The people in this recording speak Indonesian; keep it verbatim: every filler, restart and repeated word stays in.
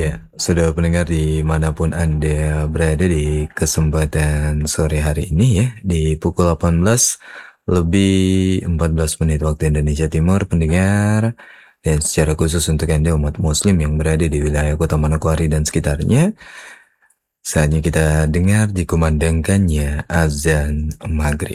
Iya, sudah pendengar dimanapun Anda berada di kesempatan sore hari ini ya, di pukul delapan belas lebih empat belas menit waktu Indonesia Timur, pendengar, dan secara khusus untuk Anda umat muslim yang berada di wilayah Kota Manokwari dan sekitarnya, saatnya kita dengar dikumandangkannya azan maghrib.